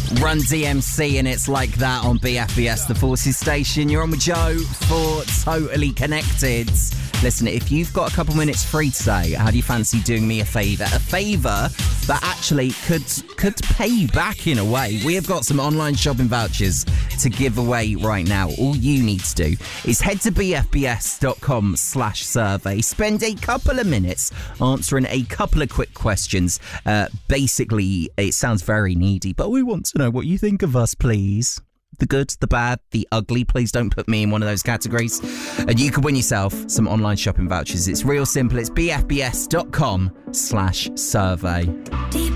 Run DMC, and it's like that on BFBS, the Forces station. You're on with Joe for Totally Connected. Listen, if you've got a couple minutes free today, how do you fancy doing me a favour? A favour that actually could pay you back in a way. We have got some online shopping vouchers to give away right now. All you need to do is head to bfbs.com/survey. Spend a couple of minutes answering a couple of quick questions. Basically, it sounds very needy, but we want to know what you think of us, please. The good, the bad, the ugly. Please don't put me in one of those categories. And you can win yourself some online shopping vouchers. It's real simple. It's bfbs.com/survey.